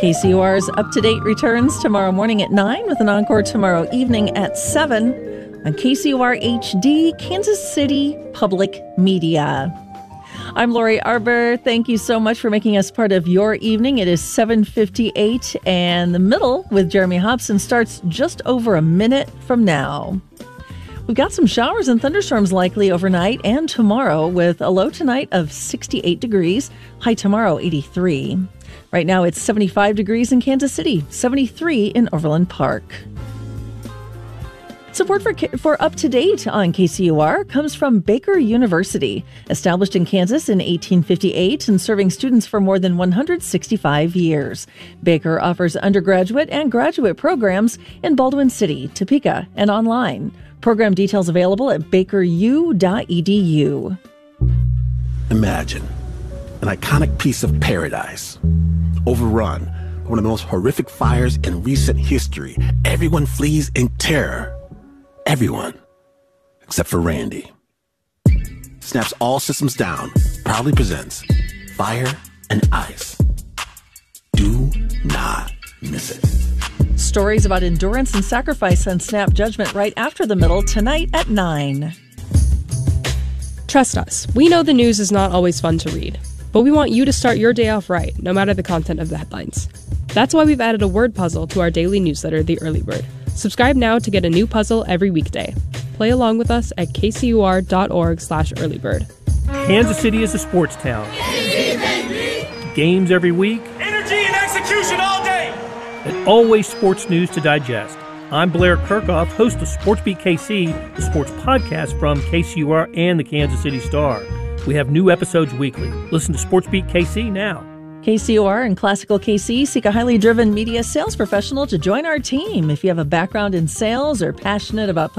KCUR's Up to Date returns tomorrow morning at 9 with an encore tomorrow evening at 7 on KCUR HD, Kansas City Public Media. I'm Lori Arbor. Thank you so much for making us part of your evening. It is 7:58 and the middle with Jeremy Hobson starts just over a minute from now. We've got some showers and thunderstorms likely overnight and tomorrow with a low tonight of 68 degrees, high tomorrow 83. Right now it's 75 degrees in Kansas City, 73 in Overland Park. Support for Up to Date on KCUR comes from Baker University, established in Kansas in 1858 and serving students for more than 165 years. Baker offers undergraduate and graduate programs in Baldwin City, Topeka, and online. Program details available at bakeru.edu. Imagine an iconic piece of paradise, overrun by one of the most horrific fires in recent history. Everyone flees in terror. Everyone, except for Randy. Snap's All Systems Down proudly presents Fire and Ice. Do not miss it. Stories about endurance and sacrifice on Snap Judgment right after the middle tonight at 9. Trust us, we know the news is not always fun to read, but we want you to start your day off right, no matter the content of the headlines. That's why we've added a word puzzle to our daily newsletter, The Early Bird. Subscribe now to get a new puzzle every weekday. Play along with us at kcur.org/earlybird. Kansas City is a sports town. Games every week. Energy and execution all day. And always sports news to digest. I'm Blair Kirchhoff, host of Sports Beat KC, the sports podcast from KCUR and the Kansas City Star. We have new episodes weekly. Listen to Sports Beat KC now. KCUR and Classical KC seek a highly driven media sales professional to join our team. If you have a background in sales or passionate about